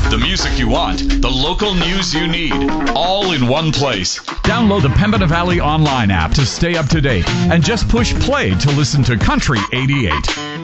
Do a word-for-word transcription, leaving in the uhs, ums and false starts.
The music you want, the local news you need, all in one place. Download the Pembina Valley Online app to stay up to date and just push play to listen to Country eighty-eight.